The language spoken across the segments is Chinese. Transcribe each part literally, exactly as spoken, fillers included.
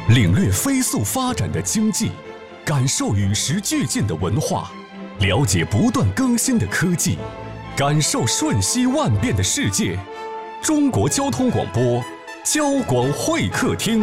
领略飞速发展的经济，感受与时俱进的文化，了解不断更新的科技，感受瞬息万变的世界。中国交通广播，交广会客厅。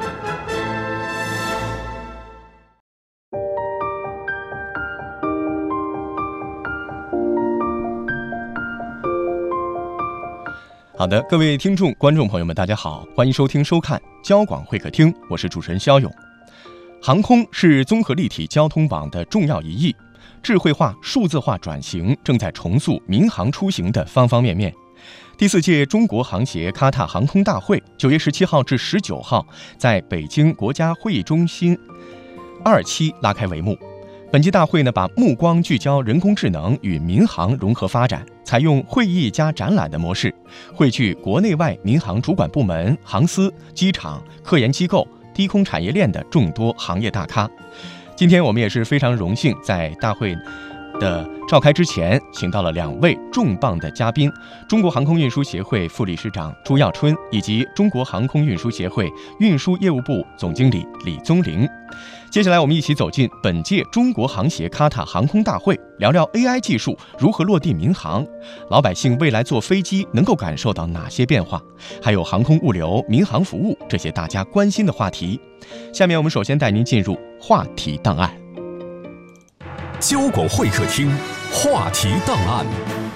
好的，各位听众、观众朋友们，大家好，欢迎收听、收看交广会客厅，我是主持人肖勇。航空是综合立体交通网的重要一翼，智慧化、数字化转型正在重塑民航出行的方方面面。第四届中国航协喀塔航空大会九月十七号至十九号在北京国家会议中心二期拉开帷幕。本届大会呢，把目光聚焦人工智能与民航融合发展，采用会议加展览的模式，汇聚国内外民航主管部门、航司、机场、科研机构、低空产业链的众多行业大咖。今天我们也是非常荣幸，在大会的召开之前，请到了两位重磅的嘉宾：中国航空运输协会副理事长朱耀春，以及中国航空运输协会运输业务部总经理李宗林。接下来我们一起走进本届中国航协喀塔航空大会，聊聊 A I 技术如何落地民航，老百姓未来坐飞机能够感受到哪些变化，还有航空物流、民航服务这些大家关心的话题。下面我们首先带您进入话题档案。 交广会客厅话题档案。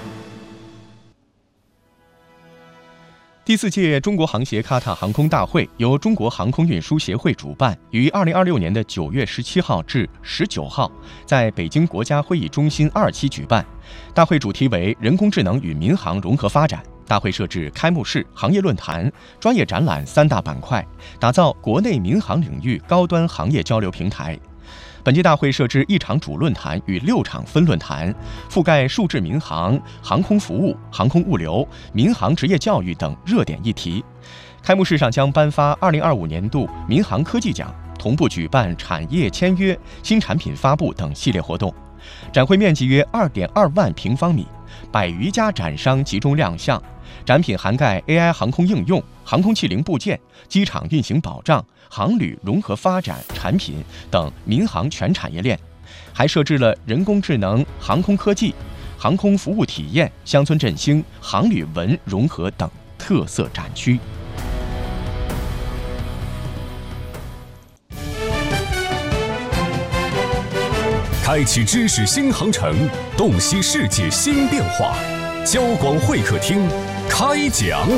第四届中国航协喀塔航空大会由中国航空运输协会主办，于二零二六年的九月十七号至十九号在北京国家会议中心二期举办。大会主题为人工智能与民航融合发展。大会设置开幕式、行业论坛、专业展览三大板块，打造国内民航领域高端行业交流平台。本届大会设置一场主论坛与六场分论坛，覆盖数字民航、航空服务、航空物流、民航职业教育等热点议题。开幕式上将颁发二零二五年度民航科技奖，同步举办产业签约、新产品发布等系列活动。展会面积约二点二万平方米，百余家展商集中亮相。展品涵盖 A I 航空应用、航空器零部件、机场运行保障、航旅融合发展产品等民航全产业链，还设置了人工智能、航空科技、航空服务体验、乡村振兴、航旅文融合等特色展区。 开启知识新航程，洞悉世界新变化。交广会客厅开讲。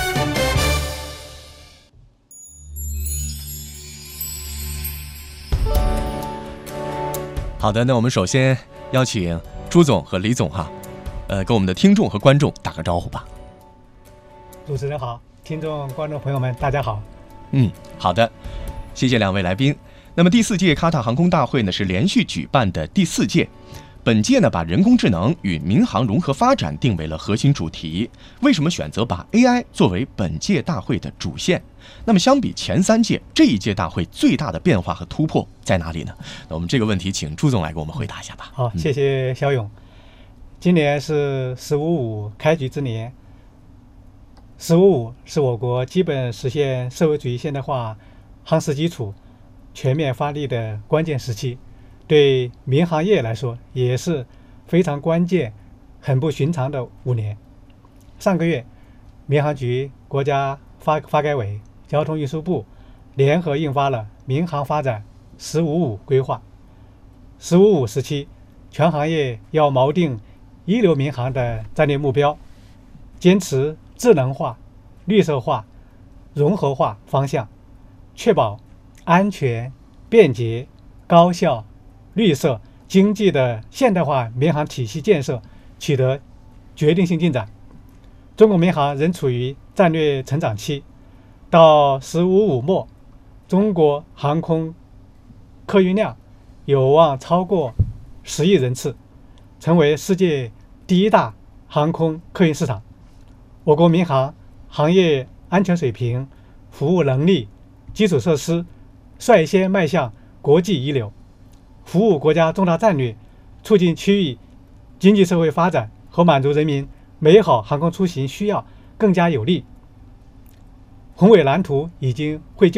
好的，那我们首先邀请朱总和李总哈，呃，跟我们的听众和观众打个招呼吧。 主持人好，听众观众朋友们大家好。 嗯，好的，谢谢两位来宾。那么第四届喀塔航空大会呢，是连续举办的第四届。本届呢，把人工智能与民航融合发展定为了核心主题。为什么选择把 A I 作为本届大会的主线？那么相比前三届，这一届大会最大的变化和突破在哪里呢？那我们这个问题请朱总来给我们回答一下吧。 好，谢谢肖勇。今年是“十五五”开局之年，“十五五”是我国基本实现社会主义现代化夯实基础、全面发力的关键时期。对民航业来说也是非常关键、很不寻常的五年。上个月，民航局、国家发发改委、交通运输部联合印发了《民航发展“十五五”规划》。十五五时期，全行业要锚定一流民航的战略目标，坚持智能化、绿色化、融合化方向，确保安全、便捷、高效、绿色、经济的现代化民航体系建设取得决定性进展。中国民航仍处于战略成长期，到“十五五”末，中国航空客运量有望超过十亿人次，成为世界第一大航空客运市场。我国民航行业安全水平、服务能力、基础设施率先迈向国际一流，服务国家重大战略，促进区域经济社会发展和满足人民美好航空出行需要更加有力。宏伟蓝图已经绘就，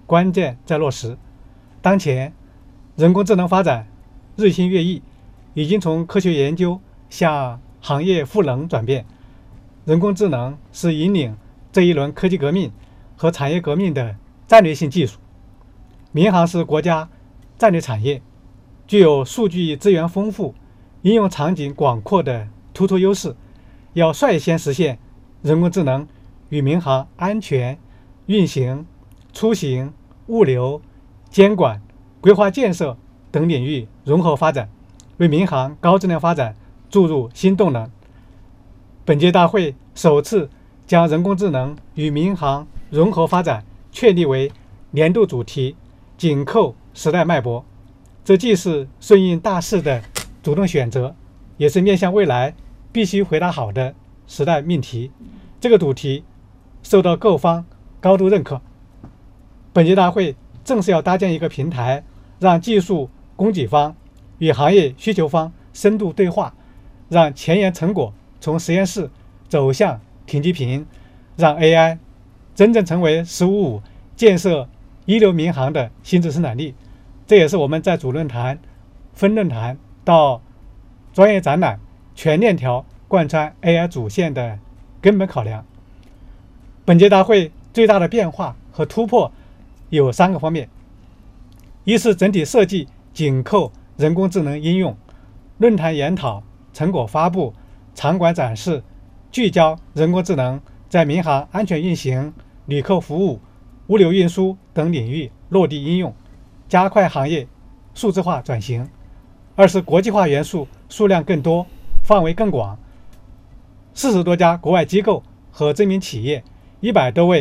关键在落实。当前，人工智能发展日新月异，已经从科学研究向行业赋能转变。人工智能是引领这一轮科技革命和产业革命的战略性技术。民航是国家战略产业，具有数据资源丰富、应用场景广阔的突出优势，要率先实现人工智能与民航安全、运行、出行、物流、监管、规划建设等领域融合发展，为民航高质量发展注入新动能。本届大会首次将人工智能与民航融合发展确立为年度主题，紧扣时代脉搏。这既是顺应大势的主动选择，也是面向未来必须回答好的时代命题。这个主题受到各方高度认可。本届大会正是要搭建一个平台，让技术供给方与行业需求方深度对话，让前沿成果从实验室走向停机坪，让 A I 真正成为“十五五”建设一流民航的新质生产力。这也是我们在主论坛、分论坛到专业展览全链条贯穿 A I 主线的根本考量。本届大会最大的变化和突破有三个方面：一是整体设计紧扣人工智能应用，论坛研讨、成果发布、场馆展示，聚焦人工智能在民航安全运行、旅客服务、物流运输等领域落地应用，加快行业数字化转型。二是国际化元素数量更多，范围更广，四十多家国外机构和知名企业，一百多位